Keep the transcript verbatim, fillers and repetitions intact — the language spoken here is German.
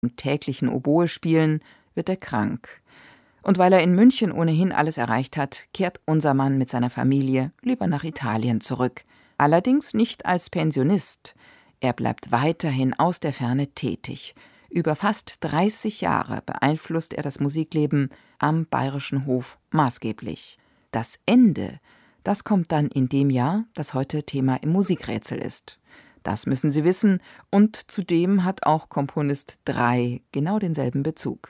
Im täglichen Oboe-Spielen wird er krank. Und weil er in München ohnehin alles erreicht hat, kehrt unser Mann mit seiner Familie lieber nach Italien zurück. Allerdings nicht als Pensionist. Er bleibt weiterhin aus der Ferne tätig. Über fast dreißig Jahre beeinflusst er das Musikleben am Bayerischen Hof maßgeblich. Das Ende, das kommt dann in dem Jahr, das heute Thema im Musikrätsel ist. Das müssen Sie wissen, und zudem hat auch Komponist drei genau denselben Bezug.